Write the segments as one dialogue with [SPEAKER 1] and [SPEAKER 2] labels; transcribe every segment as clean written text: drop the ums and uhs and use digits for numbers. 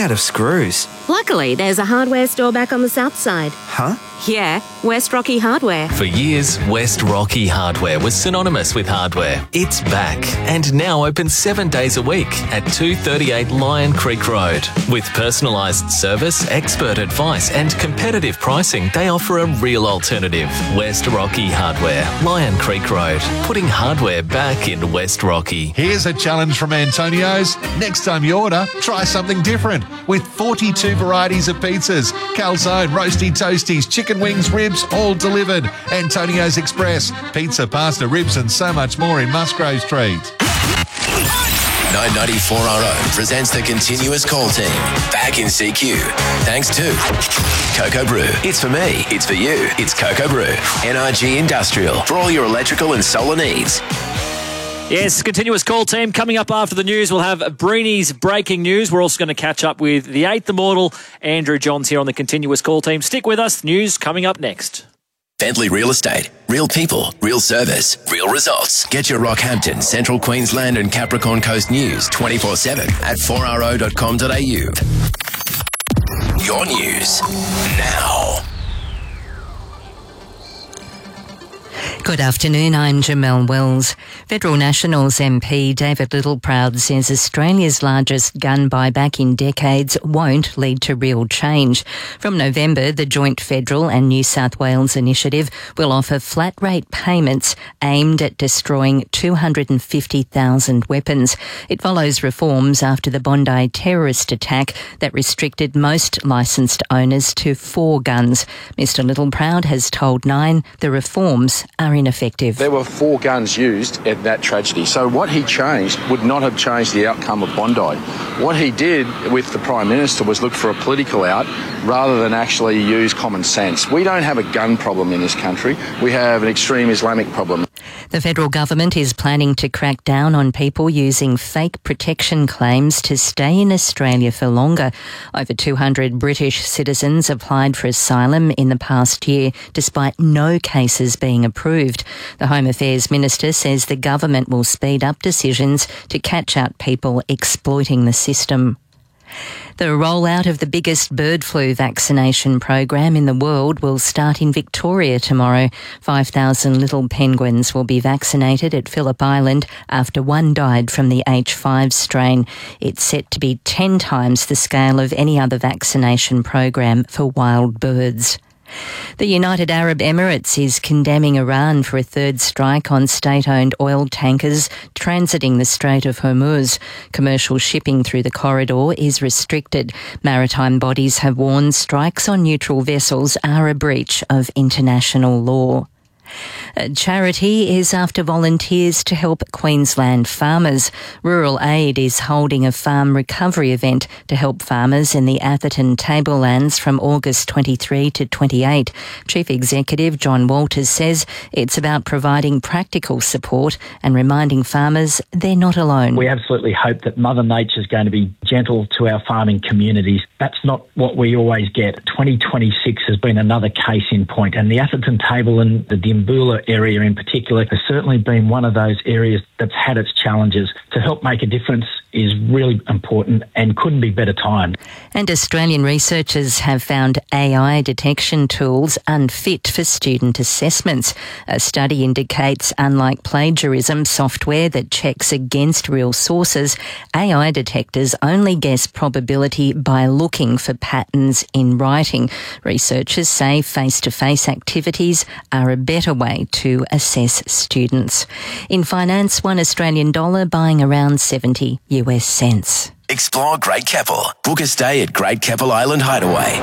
[SPEAKER 1] out of screws.
[SPEAKER 2] Luckily, there's a hardware store back on the south side.
[SPEAKER 1] Huh?
[SPEAKER 2] Yeah, West Rocky Hardware.
[SPEAKER 3] For years, West Rocky Hardware was synonymous with hardware. It's back and now open 7 days a week at 238 Lion Creek Road. With personalised service, expert advice and competitive pricing, they offer a real alternative. West Rocky Hardware, Lion Creek Road, putting hardware back in West Rocky.
[SPEAKER 4] Here's a challenge from Antonio's. Next time you order, try something different. With 42 varieties of pizzas, calzone, roasty toasties, chicken wings, ribs, all delivered. Antonio's Express, pizza, pasta, ribs and so much more in Musgrove Street.
[SPEAKER 5] 994RO presents the continuous call team. Back in CQ. Thanks to Cocoa Brew. It's for me. It's for you. It's Cocoa Brew. NRG Industrial. For all your electrical and solar needs.
[SPEAKER 6] Yes, continuous call team. Coming up after the news, we'll have Breeny's breaking news. We're also going to catch up with the 8th Immortal, Andrew Johns, here on the continuous call team. Stick with us. News coming up next.
[SPEAKER 5] Bentley Real Estate. Real people, real service, real results. Get your Rockhampton, Central Queensland and Capricorn Coast news 24/7 at 4ro.com.au. Your news now.
[SPEAKER 7] Good afternoon, I'm Jamelle Wells. Federal Nationals MP David Littleproud says Australia's largest gun buyback in decades won't lead to real change. From November, the joint federal and New South Wales initiative will offer flat-rate payments aimed at destroying 250,000 weapons. It follows reforms after the Bondi terrorist attack that restricted most licensed owners to 4 guns. Mr Littleproud has told Nine the reforms are ineffective.
[SPEAKER 8] There were 4 guns used at that tragedy. So what he changed would not have changed the outcome of Bondi. What he did with the Prime Minister was look for a political out rather than actually use common sense. We don't have a gun problem in this country. We have an extreme Islamic problem.
[SPEAKER 7] The federal government is planning to crack down on people using fake protection claims to stay in Australia for longer. Over 200 British citizens applied for asylum in the past year, despite no cases being approved. The Home Affairs Minister says the government will speed up decisions to catch out people exploiting the system. The rollout of the biggest bird flu vaccination program in the world will start in Victoria tomorrow. 5,000 little penguins will be vaccinated at Phillip Island after one died from the H5 strain. It's set to be 10 times the scale of any other vaccination program for wild birds. The United Arab Emirates is condemning Iran for a third strike on state-owned oil tankers transiting the Strait of Hormuz. Commercial shipping through the corridor is restricted. Maritime bodies have warned strikes on neutral vessels are a breach of international law. Charity is after volunteers to help Queensland farmers. Rural Aid is holding a farm recovery event to help farmers in the Atherton Tablelands from August 23 to 28. Chief Executive John Walters says it's about providing practical support and reminding farmers they're not alone.
[SPEAKER 9] We absolutely hope that Mother Nature is going to be gentle to our farming communities. That's not what we always get. 2026 has been another case in point, and the Atherton Table and the Dimboola area in particular has certainly been one of those areas that's had its challenges. To help make a difference is really important and couldn't be better timed.
[SPEAKER 7] And Australian researchers have found AI detection tools unfit for student assessments. A study indicates, unlike plagiarism software that checks against real sources, AI detectors only guess probability by looking for patterns in writing. Researchers say face-to-face activities are a better way to assess students. In finance, $1 Australian buying around 70 US cents.
[SPEAKER 5] Explore Great Keppel. Book a stay at Great Keppel Island Hideaway.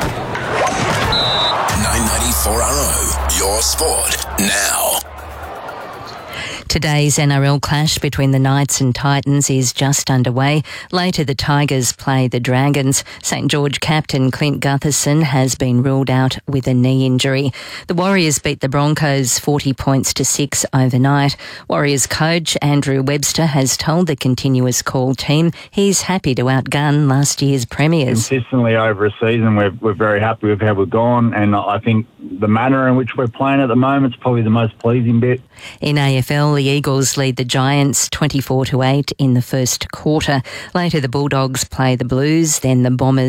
[SPEAKER 5] 994RO. Your sport now.
[SPEAKER 7] Today's NRL clash between the Knights and Titans is just underway. Later, the Tigers play the Dragons. St George captain Clint Gutherson has been ruled out with a knee injury. The Warriors beat the Broncos 40 points to 6 overnight. Warriors coach Andrew Webster has told the continuous call team he's happy to outgun last year's premiers.
[SPEAKER 10] Consistently over a season, we're very happy with how we've gone, and I think the manner in which we're playing at the moment is probably the most pleasing bit.
[SPEAKER 7] In AFL, the Eagles lead the Giants 24-8 in the first quarter. Later, the Bulldogs play the Blues, then the Bombers